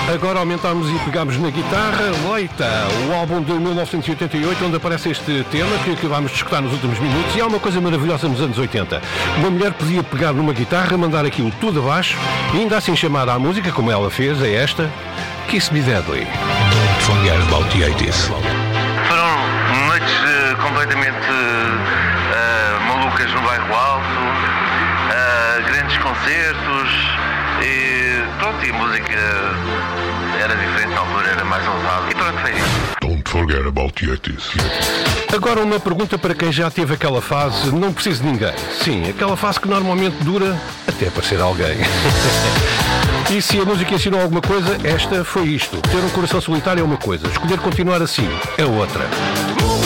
Agora aumentámos e pegámos na guitarra Leita, o álbum de 1988, onde aparece este tema que vamos discutir nos últimos minutos. E há uma coisa maravilhosa nos anos 80. Uma mulher podia pegar numa guitarra, mandar aquilo tudo abaixo e ainda assim chamar à música, como ela fez, é esta, Kiss Me Deadly. Don't forget about the 80s. Foram noites completamente malucas no Bairro Alto, grandes concertos e pronto, e a música era diferente na altura, era mais ousada e pronto, foi isso. Don't forget about the 80s. Agora uma pergunta para quem já teve aquela fase, não preciso de ninguém. Sim, aquela fase que normalmente dura até aparecer alguém. E se a música ensinou alguma coisa, esta foi isto. Ter um coração solitário é uma coisa, escolher continuar assim é outra.